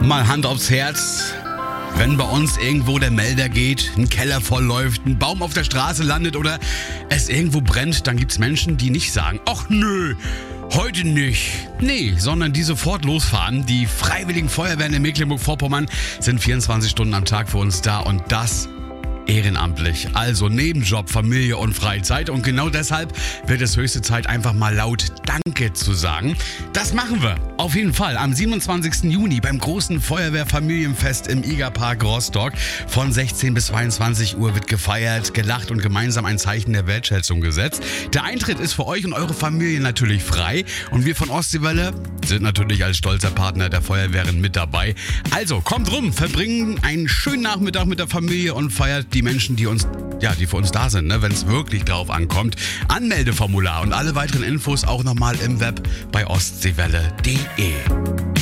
Mal Hand aufs Herz. Wenn bei uns irgendwo der Melder geht, ein Keller vollläuft, ein Baum auf der Straße landet oder es irgendwo brennt, dann gibt's Menschen, die nicht sagen, ach nö, heute nicht. Nee, sondern die sofort losfahren. Die Freiwilligen Feuerwehren in Mecklenburg-Vorpommern sind 24 Stunden am Tag für uns da und das ehrenamtlich. Also Nebenjob, Familie und Freizeit. Und genau deshalb wird es höchste Zeit, einfach mal laut Danke zu sagen. Das machen wir auf jeden Fall am 27. Juni beim großen Feuerwehrfamilienfest im IGA-Park Rostock. Von 16 bis 22 Uhr wird gefeiert, gelacht und gemeinsam ein Zeichen der Wertschätzung gesetzt. Der Eintritt ist für euch und eure Familie natürlich frei. Und wir von Ostseewelle sind natürlich als stolzer Partner der Feuerwehren mit dabei. Also kommt rum, verbringen einen schönen Nachmittag mit der Familie und feiert die Menschen, die für uns da sind, wenn es wirklich drauf ankommt. Anmeldeformular und alle weiteren Infos auch nochmal im Web bei ostseewelle.de.